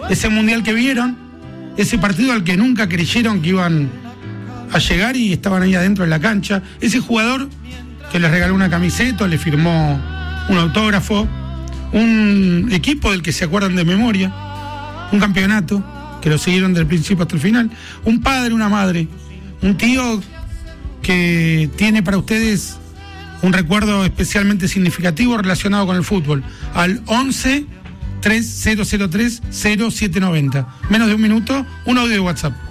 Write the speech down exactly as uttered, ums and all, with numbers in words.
ese mundial que vieron, ese partido al que nunca creyeron que iban a llegar y estaban ahí adentro de la cancha, ese jugador que les regaló una camiseta, le firmó un autógrafo, un equipo del que se acuerdan de memoria, un campeonato que lo siguieron del principio hasta el final, un padre, una madre, un tío que tiene para ustedes un recuerdo especialmente significativo relacionado con el fútbol, al once tres cero cero tres cero siete noventa. Menos de un minuto, un audio de WhatsApp.